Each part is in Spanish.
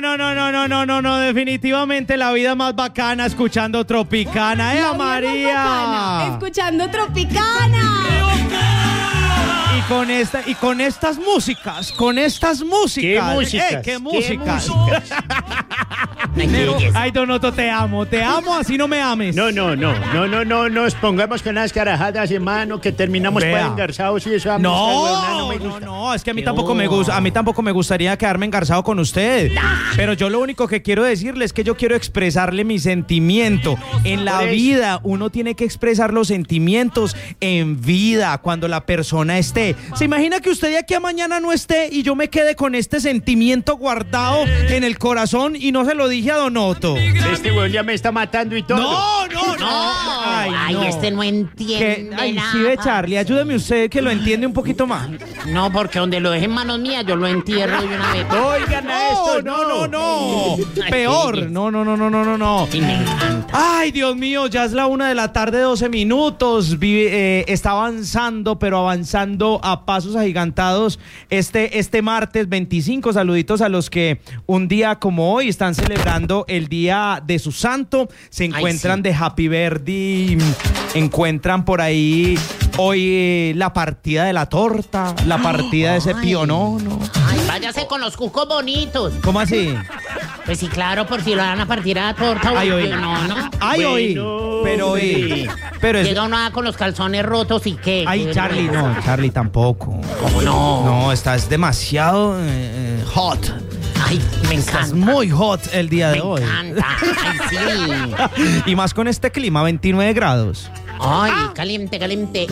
No, definitivamente la vida más bacana escuchando Tropicana, María. Bacana, escuchando Tropicana. Y con estas músicas. ¿Qué músicas? ¿Qué músicas? Ay, Donoto, te amo, así no me ames. No nos pongamos con las carajadas, hermano, que terminamos pues engarzados y eso. No, es que a mí tampoco me gusta, a mí tampoco me gustaría quedarme engarzado con usted. Pero yo lo único que quiero decirle es que yo quiero expresarle mi sentimiento. En la vida uno tiene que expresar los sentimientos en vida, cuando la persona esté. ¿Se imagina que usted de aquí a mañana no esté y yo me quede con este sentimiento guardado en el corazón y no se lo dije a Donoto? Este güey ya me está matando y todo. No. Ay, este no entiende nada. Sí, ve, Charlie, ayúdeme usted que lo entiende un poquito más. No, porque donde lo deje en manos mías, yo lo entierro de una vez. Oigan a esto, no. Peor. No. Y me encanta. Ay, Dios mío, ya es la 1:00 p.m, 12 minutos. Está avanzando, pero avanzando a pasos agigantados este martes 25. Saluditos a los que un día como hoy están celebrando el día de su santo. Se encuentran de Happy Birthday, encuentran por ahí hoy la partida de la torta, la partida de ese pionono. Ay, váyase con los cucos bonitos. ¿Cómo así? Pues sí, claro, por si lo van a partir a la torta. Ay, hoy. Pero llega uno con los calzones rotos y qué. Ay, Charlie, no, Charlie tampoco. ¿Cómo no? No, estás demasiado hot. Ay, me encanta. Estás muy hot el día de hoy. Me encanta. Ay, sí. Y más con este clima, 29 grados. Ay, caliente. Caliente.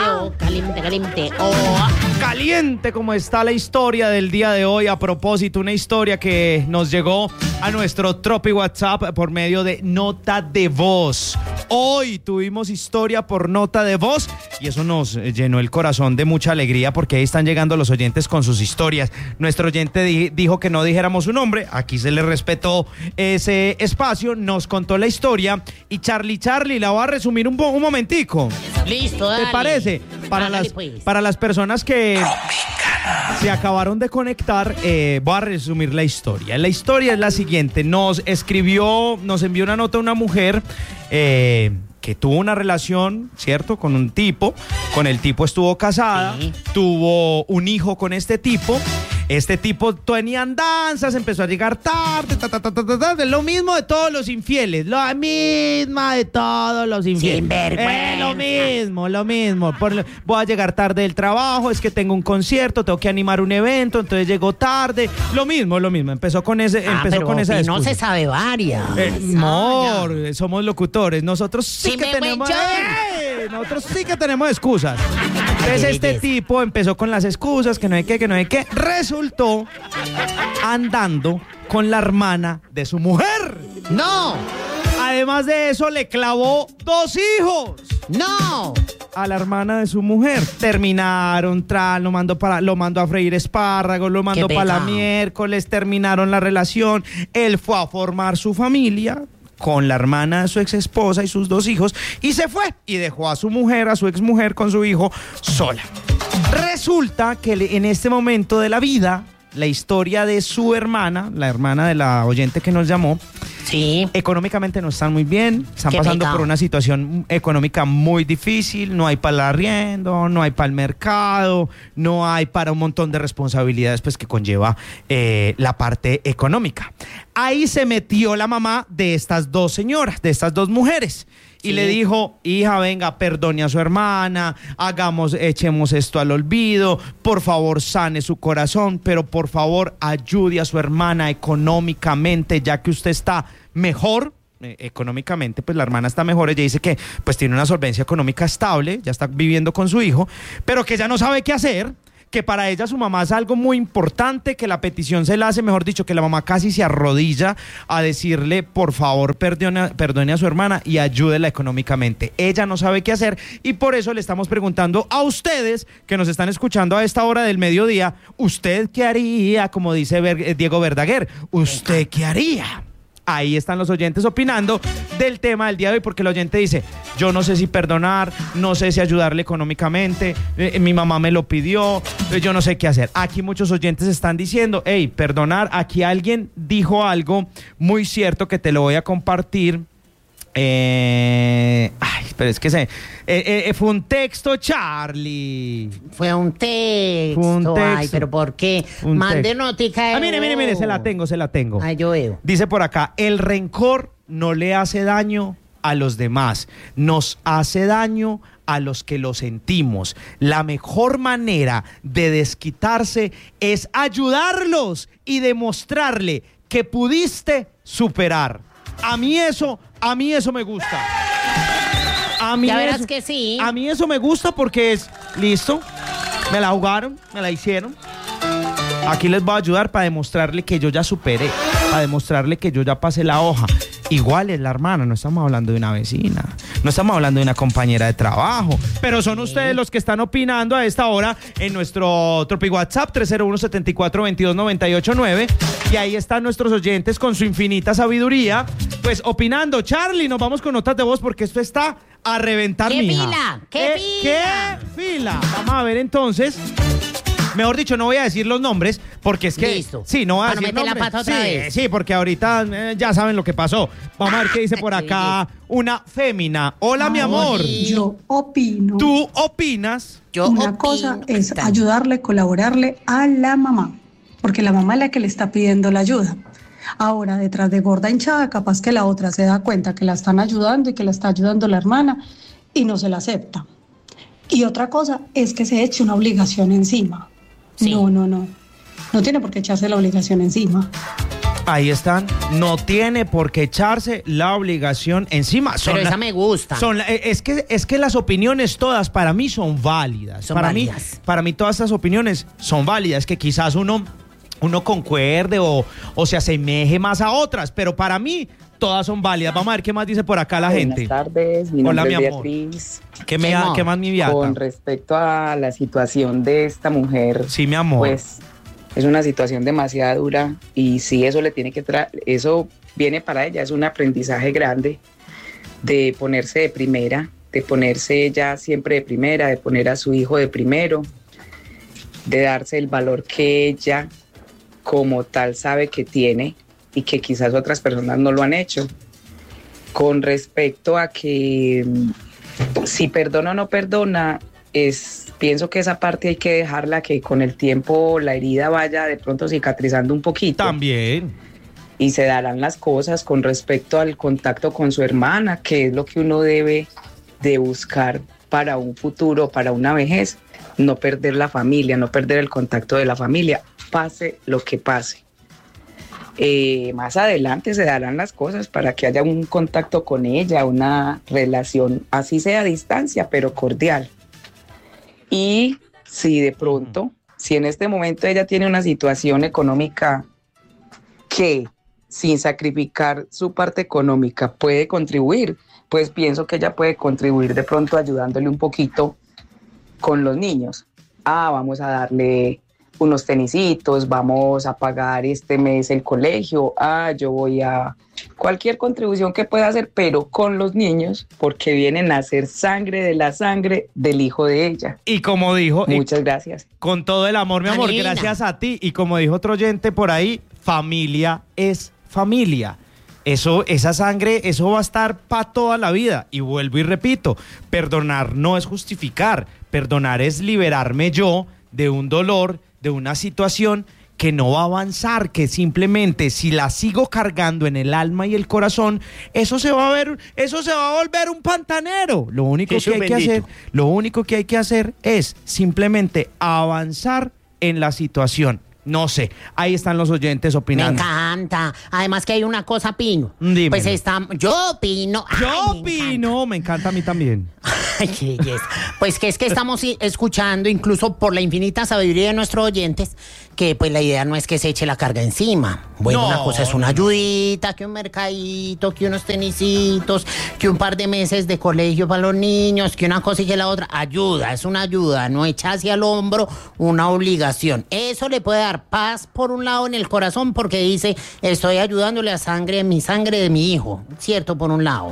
Caliente como está la historia del día de hoy. A propósito, una historia que nos llegó a nuestro Tropi WhatsApp por medio de nota de voz. Hoy tuvimos historia por nota de voz y eso nos llenó el corazón de mucha alegría porque ahí están llegando los oyentes con sus historias. Nuestro oyente dijo que no dijéramos su nombre, aquí se le respetó ese espacio, nos contó la historia y Charlie, la voy a resumir un momentico. Listo, dale. ¿Te parece? Para las personas que se acabaron de conectar, voy a resumir la historia. La historia es la siguiente. Nos envió una nota una mujer que tuvo una relación, ¿cierto? Con un tipo. Con el tipo estuvo casada. Sí. Tuvo un hijo con este tipo. Este tipo tenía andanzas, empezó a llegar tarde, lo mismo de todos los infieles, lo mismo de todos los infieles. Sinvergüenza. Lo mismo. Voy a llegar tarde del trabajo, es que tengo un concierto, tengo que animar un evento, entonces llego tarde. Lo mismo. Empezó con esa excusa. No se sabe varias. Amor, somos locutores. Nosotros sí que tenemos excusas. Entonces este tipo empezó con las excusas, que no hay qué. Resultó andando con la hermana de su mujer. ¡No! Además de eso, le clavó 2 hijos. ¡No! A la hermana de su mujer. Terminaron, lo mandó a freír espárragos, lo mandó para la miércoles, terminaron la relación. Él fue a formar su familia con la hermana de su ex esposa y sus 2 hijos y se fue y dejó a su mujer, a su ex mujer con su hijo sola. Resulta que en este momento de la vida, la historia de su hermana, la hermana de la oyente que nos llamó, sí, económicamente no están muy bien, están pasando por una situación económica muy difícil, no hay para el arriendo, no hay para el mercado, no hay para un montón de responsabilidades pues que conlleva la parte económica. Ahí se metió la mamá de estas 2 señoras, de estas 2 mujeres. Y le dijo, hija, venga, perdone a su hermana, echemos esto al olvido, por favor sane su corazón, pero por favor ayude a su hermana económicamente, ya que usted está mejor. Económicamente, pues la hermana está mejor. Ella dice que pues tiene una solvencia económica estable, ya está viviendo con su hijo, pero que ya no sabe qué hacer. Que para ella su mamá es algo muy importante, que la petición se la hace, mejor dicho, que la mamá casi se arrodilla a decirle, por favor, perdone a su hermana y ayúdela económicamente. Ella no sabe qué hacer y por eso le estamos preguntando a ustedes que nos están escuchando a esta hora del mediodía, ¿usted qué haría? Como dice Diego Verdaguer, ¿usted qué haría? ahí están los oyentes opinando del tema del día de hoy, porque el oyente dice, yo no sé si perdonar, no sé si ayudarle económicamente, mi mamá me lo pidió, yo no sé qué hacer. Aquí muchos oyentes están diciendo, hey, perdonar. Aquí alguien dijo algo muy cierto que te lo voy a compartir. Pero es que fue un texto, Charlie. Fue un texto. Ay, pero ¿por qué? Mande notica. Mire, se la tengo. Ay, yo veo. Dice por acá, el rencor no le hace daño a los demás, nos hace daño a los que lo sentimos. La mejor manera de desquitarse es ayudarlos y demostrarle que pudiste superar. A mí eso me gusta. Ya verás que sí. A mí eso me gusta porque es, listo, me la jugaron, me la hicieron. Aquí les voy a ayudar para demostrarle que yo ya superé, para demostrarle que yo ya pasé la hoja. Igual es la hermana, no estamos hablando de una vecina, no estamos hablando de una compañera de trabajo, pero son ustedes los que están opinando a esta hora en nuestro Tropi WhatsApp 301-74-22-98-9, y ahí están nuestros oyentes con su infinita sabiduría, pues opinando. Charlie, nos vamos con notas de voz porque esto está a reventar, mija. ¿Qué fila? Vamos a ver entonces. Mejor dicho, no voy a decir los nombres porque es que... Listo. Sí, no voy a decir meter nombres. la pata otra vez. Sí, porque ahorita ya saben lo que pasó. Vamos a ver qué dice por acá una fémina. Hola, mi amor. Yo opino. ¿Tú opinas? Una cosa es ayudarle, colaborarle a la mamá, porque la mamá es la que le está pidiendo la ayuda. Ahora, detrás de gorda hinchada, capaz que la otra se da cuenta que la están ayudando y que la está ayudando la hermana y no se la acepta. Y otra cosa es que se eche una obligación encima. Sí. No tiene por qué echarse la obligación encima. Ahí están. No tiene por qué echarse la obligación encima. Pero esa me gusta. Es que las opiniones todas para mí son válidas. Para mí todas estas opiniones son válidas. Que quizás uno concuerde o se asemeje más a otras, pero para mí todas son válidas. Vamos a ver qué más dice por acá la gente. Buenas tardes, mi nombre es Beatriz. ¿Qué más, mi Beata? Con respecto a la situación de esta mujer, sí, mi amor, pues es una situación demasiado dura y sí, eso le tiene que eso viene para ella, es un aprendizaje grande de ponerse de primera, de ponerse ella siempre de primera, de poner a su hijo de primero, de darse el valor que ella como tal sabe que tiene y que quizás otras personas no lo han hecho. Con respecto a que si perdona o no perdona, pienso que esa parte hay que dejarla, que con el tiempo la herida vaya de pronto cicatrizando un poquito. También. Y se darán las cosas con respecto al contacto con su hermana, que es lo que uno debe de buscar para un futuro, para una vejez. No perder la familia, no perder el contacto de la familia, pase lo que pase. Más adelante se darán las cosas para que haya un contacto con ella, una relación, así sea a distancia, pero cordial. Y si de pronto, si en este momento ella tiene una situación económica que sin sacrificar su parte económica puede contribuir, pues pienso que ella puede contribuir de pronto ayudándole un poquito con los niños. Vamos a darle unos tenisitos, vamos a pagar este mes el colegio, yo voy a cualquier contribución que pueda hacer, pero con los niños, porque vienen a ser sangre de la sangre del hijo de ella. Y como dijo... Muchas gracias. Con todo el amor, mi amor, gracias a ti. Y como dijo otro oyente por ahí, familia es familia. Esa sangre, eso va a estar para toda la vida. Y vuelvo y repito, perdonar no es justificar, perdonar es liberarme yo de un dolor, de una situación que no va a avanzar, que simplemente si la sigo cargando en el alma y el corazón, eso se va a volver un pantanero. Lo único que hay que hacer es simplemente avanzar en la situación. No sé, ahí están los oyentes opinando. Me encanta. Además que hay una cosa, Pino. Dímelo. Pues yo opino. Me encanta a mí también. Ay, qué belleza. Pues que es que estamos escuchando, incluso por la infinita sabiduría de nuestros oyentes, que pues la idea no es que se eche la carga encima. Bueno, No, una cosa es una ayudita, que un mercadito, que unos tenisitos, que un par de meses de colegio para los niños, que una cosa y que la otra. Ayuda, es una ayuda, no echa hacia el hombro una obligación. Eso le puede dar paz por un lado en el corazón porque dice, estoy ayudándole a sangre de mi hijo, ¿cierto? Por un lado.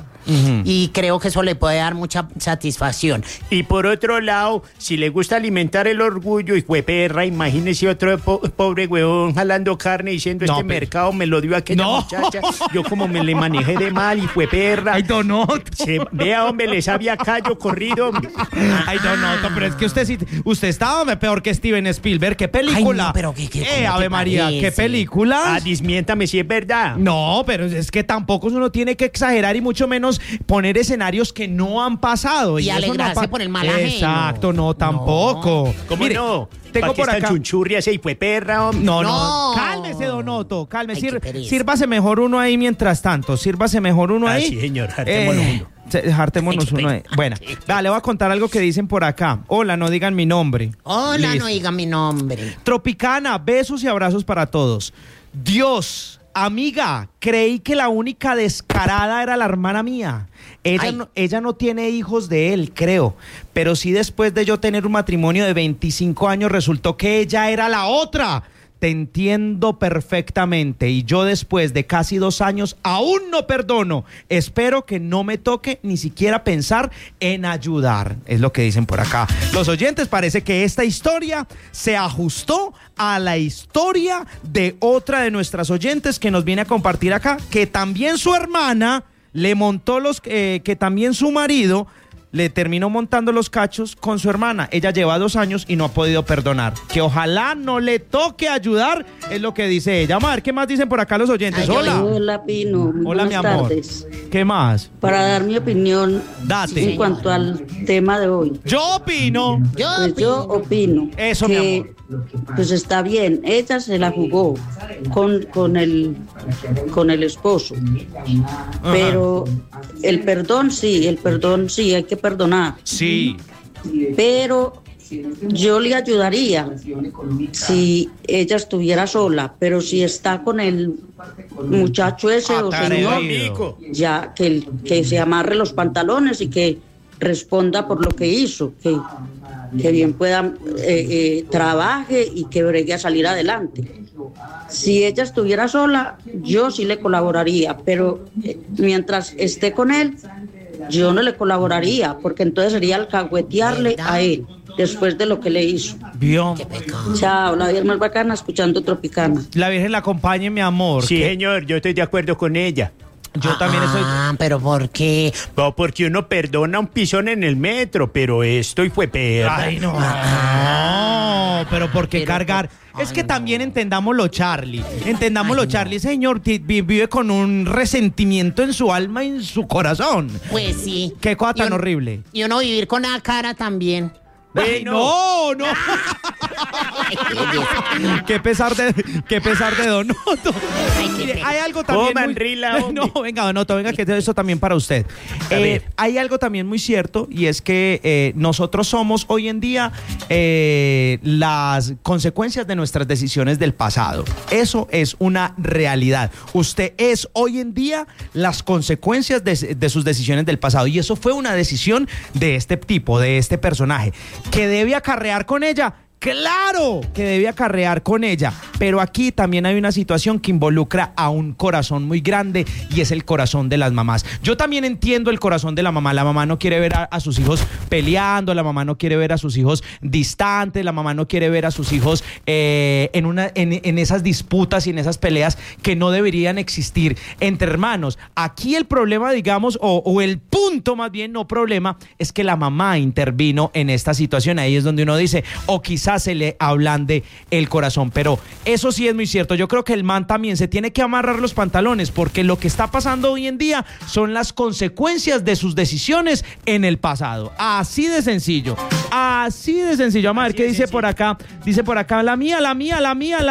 Y creo que eso le puede dar mucha satisfacción. Y por otro lado, si le gusta alimentar el orgullo, y fue perra, imagínese otro pobre huevón jalando carne diciendo mercado me lo dio aquella muchacha, yo como me le manejé de mal y fue perra. Ay, Donoto. Vea, hombre, le sabía callo corrido, hombre. Ay, Donoto, pero es que usted estaba peor que Steven Spielberg. ¿Qué película? Ay, no, pero ¿qué Ave María, parece? ¿qué película? Desmiéntame si es verdad. No, pero es que tampoco uno tiene que exagerar y mucho menos poner escenarios que no han pasado. Y eso alegrarse no por el mal ajeno. Exacto, no, tampoco. ¿Cómo Mire, no? Tengo por acá. Chunchurrias y fue perra, hombre. No, No. cálmese, Donoto, cálmese. Ay, qué pereza. Sírvase mejor uno ahí mientras tanto. Sírvase mejor uno ahí. Sí, señor, hartémonos uno. Hartémonos Ay, qué uno ahí. Bueno, le voy a contar algo que dicen por acá. Hola, no digan mi nombre. Hola, Listo. no diga mi nombre. Tropicana, besos y abrazos para todos. Dios, amiga, creí que la única descarada era la hermana mía. Ella no tiene hijos de él, creo. Pero sí, después de yo tener un matrimonio de 25 años, resultó que ella era la otra. Te entiendo perfectamente y yo después de casi 2 años aún no perdono. Espero que no me toque ni siquiera pensar en ayudar. Es lo que dicen por acá. Los oyentes, parece que esta historia se ajustó a la historia de otra de nuestras oyentes que nos viene a compartir acá, que también su hermana le montó que también su marido le terminó montando los cachos con su hermana. Ella lleva 2 años y no ha podido perdonar. Que ojalá no le toque ayudar, es lo que dice ella. Vamos a ver qué más dicen por acá los oyentes. Ay, Hola. Hola, Pino. Muy Hola, mi buenas amor. tardes. ¿Qué más? Para dar mi opinión Date. en cuanto al tema de hoy. Yo opino. Pues yo opino Eso, mi amor. pues está bien, ella se la jugó con el esposo, pero el perdón sí, hay que perdonar. Sí. Pero yo le ayudaría si ella estuviera sola, pero si está con el muchacho ese o señor, ya que se amarre los pantalones y que responda por lo que hizo, que bien pueda trabaje y que bregue a salir adelante. Si ella estuviera sola, yo sí le colaboraría, pero mientras esté con él, yo no le colaboraría, porque entonces sería alcahuetearle a él después de lo que le hizo. Vio. Chao, la Virgen más bacana, escuchando Tropicana. La Virgen la acompañe, mi amor. Sí, señor, yo estoy de acuerdo con ella. Yo también estoy. ¿Pero por qué? No, porque uno perdona un pisón en el metro, pero esto y fue perra. Ay, no. No, pero ¿por qué Pero cargar? por- Es que Ay, también no. entendámoslo, Charlie. Entendámoslo, Ay, no. Charlie, señor. Vive con un resentimiento en su alma y en su corazón. Pues sí. Qué cosa tan Y un- horrible. Y uno vivir con la cara también. Ay, no, no. Qué pesar de Donoto. Ay, qué Mire, pena. hay algo también Coman, rila, hombre. No, venga, Donoto, venga, que eso también para usted. ver. Hay algo también muy cierto y es que nosotros somos hoy en día las consecuencias de nuestras decisiones del pasado. Eso es una realidad. Usted es hoy en día las consecuencias de sus decisiones del pasado y eso fue una decisión de este tipo, de este personaje, que debe acarrear con ella. Claro que debe acarrear con ella, pero aquí también hay una situación que involucra a un corazón muy grande y es el corazón de las mamás. Yo también entiendo el corazón de la mamá no quiere ver a sus hijos peleando, la mamá no quiere ver a sus hijos distantes, la mamá no quiere ver a sus hijos en esas disputas y en esas peleas que no deberían existir entre hermanos. Aquí el problema, digamos, o el punto más bien, no problema, es que la mamá intervino en esta situación. Ahí es donde uno dice, o quizás se le ablande el corazón, pero eso sí es muy cierto. Yo creo que el man también se tiene que amarrar los pantalones porque lo que está pasando hoy en día son las consecuencias de sus decisiones en el pasado. Así de sencillo. Así de sencillo. Vamos a ver qué dice por acá. Dice por acá, la mía. La mía.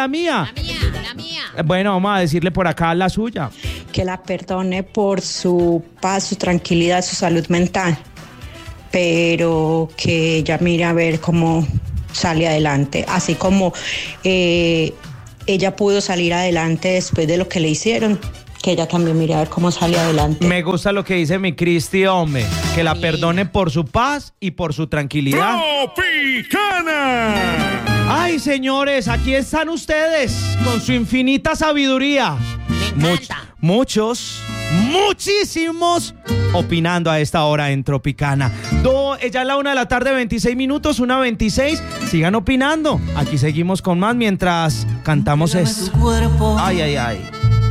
Bueno, vamos a decirle por acá la suya. Que la perdone por su paz, su tranquilidad, su salud mental, pero que ella mire a ver cómo sale adelante, así como ella pudo salir adelante después de lo que le hicieron, que ella también mire a ver cómo sale adelante. Me gusta lo que dice mi Cristi, hombre, que la perdone por su paz y por su tranquilidad. ¡Tropicana! Ay, señores, aquí están ustedes con su infinita sabiduría. Me encanta. Muchísimos opinando a esta hora en Tropicana. Ya es la 1:26 p.m, 1:26. Sigan opinando. Aquí seguimos con más mientras cantamos esto. Ay, ay, ay.